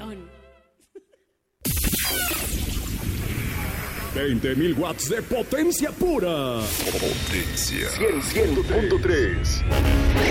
León. 20.000 watts de potencia pura. Potencia 100.3.